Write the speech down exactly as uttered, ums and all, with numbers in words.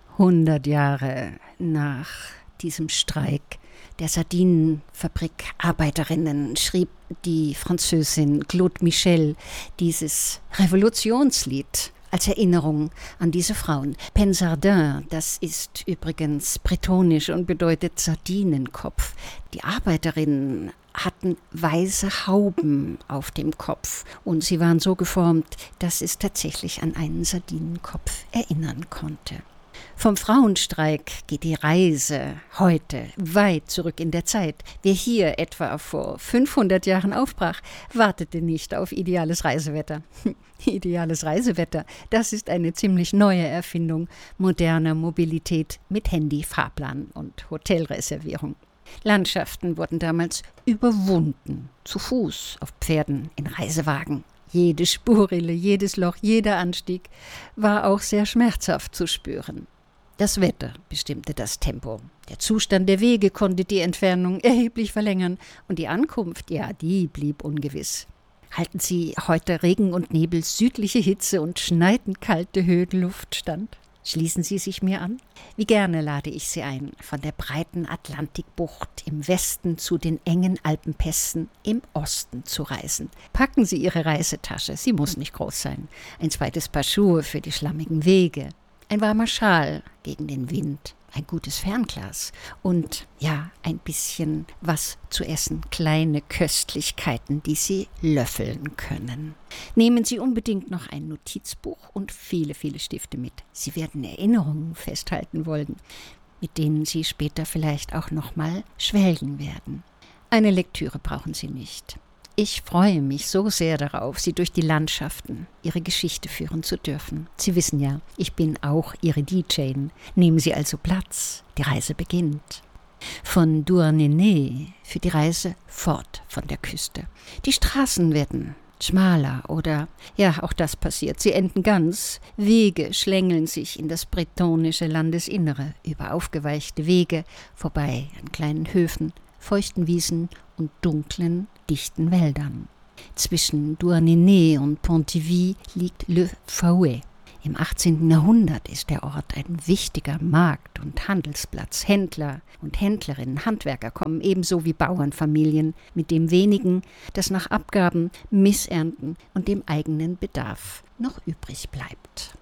hundert Jahre nach diesem Streik der Sardinenfabrikarbeiterinnen schrieb die Französin Claude Michel dieses Revolutionslied als Erinnerung an diese Frauen. Pensardin, das ist übrigens bretonisch und bedeutet Sardinenkopf. Die Arbeiterinnen hatten weiße Hauben auf dem Kopf und sie waren so geformt, dass es tatsächlich an einen Sardinenkopf erinnern konnte. Vom Frauenstreik geht die Reise heute weit zurück in der Zeit. Wer hier etwa vor fünfhundert Jahren aufbrach, wartete nicht auf ideales Reisewetter. Ideales Reisewetter, das ist eine ziemlich neue Erfindung moderner Mobilität mit Handy, Fahrplan und Hotelreservierung. Landschaften wurden damals überwunden, zu Fuß, auf Pferden, in Reisewagen. Jede Spurrille, jedes Loch, jeder Anstieg war auch sehr schmerzhaft zu spüren. Das Wetter bestimmte das Tempo. Der Zustand der Wege konnte die Entfernung erheblich verlängern und die Ankunft, ja, die blieb ungewiss. Halten Sie heute Regen und Nebel, südliche Hitze und schneidend kalte Höhenluft stand? Schließen Sie sich mir an? Wie gerne lade ich Sie ein, von der breiten Atlantikbucht im Westen zu den engen Alpenpässen im Osten zu reisen. Packen Sie Ihre Reisetasche, sie muss nicht groß sein. Ein zweites Paar Schuhe für die schlammigen Wege. Ein warmer Schal gegen den Wind. Ein gutes Fernglas und ja, ein bisschen was zu essen, kleine Köstlichkeiten, die Sie löffeln können. Nehmen Sie unbedingt noch ein Notizbuch und viele, viele Stifte mit. Sie werden Erinnerungen festhalten wollen, mit denen Sie später vielleicht auch noch mal schwelgen werden. Eine Lektüre brauchen Sie nicht. Ich freue mich so sehr darauf, Sie durch die Landschaften, Ihre Geschichte führen zu dürfen. Sie wissen ja, ich bin auch Ihre D J. Nehmen Sie also Platz, die Reise beginnt. Von Douarnenez für die Reise fort von der Küste. Die Straßen werden schmaler oder, ja, auch das passiert, sie enden ganz. Wege schlängeln sich in das bretonische Landesinnere, über aufgeweichte Wege, vorbei an kleinen Höfen, feuchten Wiesen und dunklen, dichten Wäldern. Zwischen Douarnenez und Pontivy liegt Le Fouet. Im achtzehnten Jahrhundert ist der Ort ein wichtiger Markt- und Handelsplatz. Händler und Händlerinnen, Handwerker kommen ebenso wie Bauernfamilien mit dem wenigen, das nach Abgaben, Missernten und dem eigenen Bedarf noch übrig bleibt.